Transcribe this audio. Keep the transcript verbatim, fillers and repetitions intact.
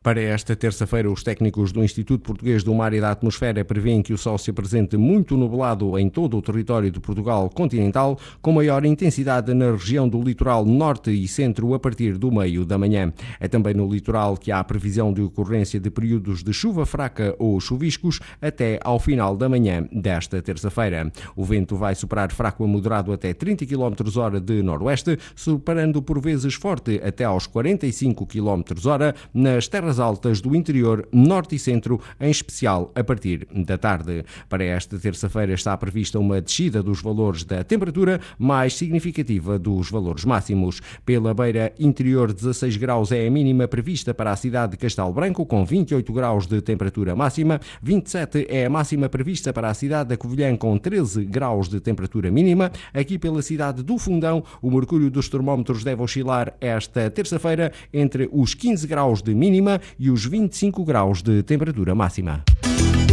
Para esta terça-feira, os técnicos do Instituto Português do Mar e da Atmosfera prevêem que o sol se apresente muito nublado em todo o território de Portugal continental, com maior intensidade na região do litoral norte e centro a partir do meio da manhã. É também no litoral que há a previsão de ocorrência de períodos de chuva fraca ou chuviscos até ao final da manhã desta terça-feira. O vento vai soprar fraco a moderado até trinta quilómetros hora de noroeste, soprando por vezes forte até aos quarenta e cinco quilómetros hora nas terras altas do interior, norte e centro, em especial a partir da tarde. Para esta terça-feira está prevista uma descida dos valores da temperatura mais significativa dos valores máximos. Pela beira interior, dezasseis graus é a mínima prevista para a cidade de Castelo Branco, com vinte e oito graus de temperatura máxima. vinte e sete é a máxima prevista para a cidade da Covilhã, com treze graus de temperatura mínima. Aqui pela cidade do Fundão, o mercúrio dos termómetros deve oscilar esta terça-feira entre os quinze graus de mínima e os vinte e cinco graus de temperatura máxima.